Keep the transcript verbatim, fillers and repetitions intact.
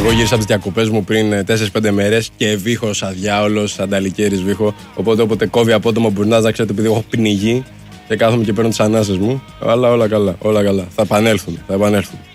Εγώ γύρισα από τις διακοπές μου πριν τέσσερις πέντε μέρες και βήχω σαν διάολος, σαν ταλικέρης βήχω. Οπότε όποτε κόβει απότομα μπουρνάζ, να ξέρετε, επειδή έχω πνιγεί και κάθομαι και παίρνω τις ανάσες μου. Αλλά όλα καλά, όλα καλά. Θα επανέλθουν, θα επανέλθουν.